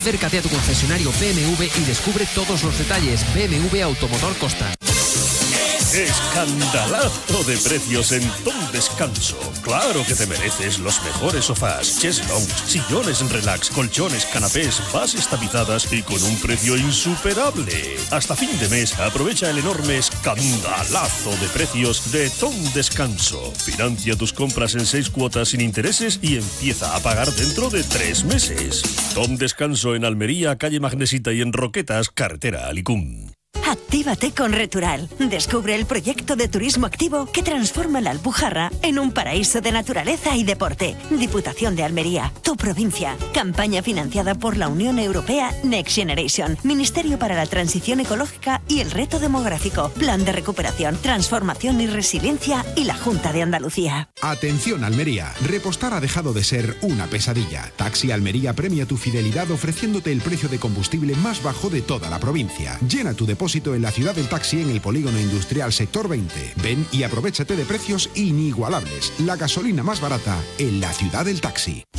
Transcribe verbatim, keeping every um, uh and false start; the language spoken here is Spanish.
Acércate a tu concesionario B M W y descubre todos los detalles. B M W Automotor Costa. Escandalazo de precios en Tom Descanso. Claro que te mereces los mejores sofás, chaises lounge, sillones relax, colchones, canapés, bases tapizadas y con un precio insuperable. Hasta fin de mes aprovecha el enorme escandalazo de precios de Tom Descanso. Financia tus compras en seis cuotas sin intereses y empieza a pagar dentro de tres meses. Tom Descanso en Almería, calle Magnesita, y en Roquetas, carretera Alicum. Actívate con Retural. Descubre el proyecto de turismo activo que transforma la Alpujarra en un paraíso de naturaleza y deporte. Diputación de Almería, tu provincia. Campaña financiada por la Unión Europea Next Generation, Ministerio para la Transición Ecológica y el Reto Demográfico, Plan de Recuperación, Transformación y Resiliencia y la Junta de Andalucía. Atención Almería, repostar ha dejado de ser una pesadilla. Taxi Almería premia tu fidelidad ofreciéndote el precio de combustible más bajo de toda la provincia. Llena tu depósito en la ciudad del taxi en el Polígono Industrial Sector veinte. Ven y aprovéchate de precios inigualables. La gasolina más barata en la ciudad del taxi.